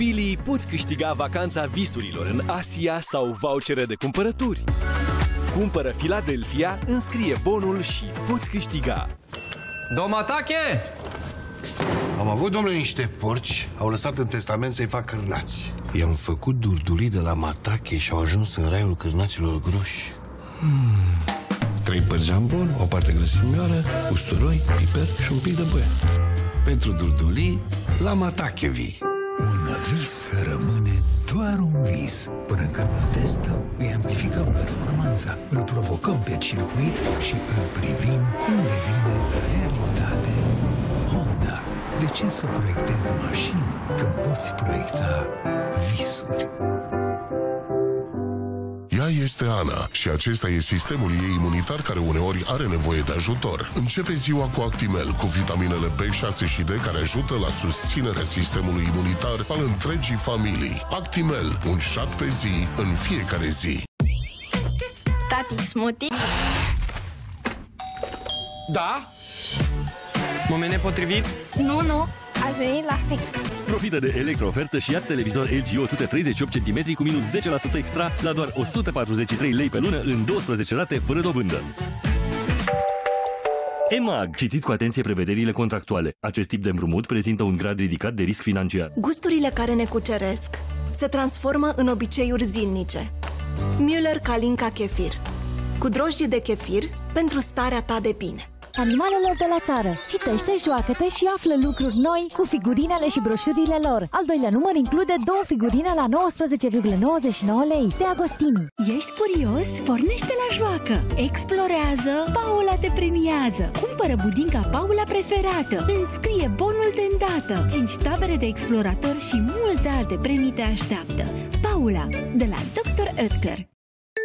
Pili poți câștiga vacanța visurilor în Asia sau vouchere de cumpărături. Cumpără Philadelphia, înscrie bonul și poți câștiga. Domatache! Am avut, domnule, niște porci. Au lăsat în testament să-i fac cârnați. I-am făcut durdulii de la Matache și au ajuns în raiul cârnaților groși. 3 părți jambon, o parte grăsimioară, usturoi, piper și un pic de băiat. Pentru durdulii, la Matache vii. Un vis rămâne doar un vis. Până când îl testăm, îi amplificăm performanța, îl provocăm pe circuit și îl privim cum devine realitate. Honda. De ce să proiectezi mașini când poți proiecta visuri? Ea este Ana și acesta e sistemul ei imunitar care uneori are nevoie de ajutor. Începe ziua cu Actimel, cu vitaminele B6 și D care ajută la susținerea sistemului imunitar al întregii familii. Actimel, un șat pe zi, în fiecare zi. Tati, smoothie? Da? Moment nepotrivit? Nu, ați venit la fix. Profită de electroofertă și ia-ți televizor LG 138 cm cu minus 10% extra la doar 143 lei pe lună în 12 rate fără dobândă. EMAG. Citiți cu atenție prevederile contractuale. Acest tip de împrumut prezintă un grad ridicat de risc financiar. Gusturile care ne cuceresc se transformă în obiceiuri zilnice. Müller Kalinka Kefir. Cu drojdie de kefir pentru starea ta de bine. Animalelor de la țară. Citește, joacă-te și află lucruri noi cu figurinele și broșurile lor. Al doilea număr include 2 figurine la 19,99 lei. De Agostini. Ești curios? Pornește la joacă! Explorează! Paula te premiază! Cumpără budinca Paula preferată! Înscrie bonul de îndată! 5 tabere de explorator și multe alte premii te așteaptă! Paula, de la Dr. Oetker.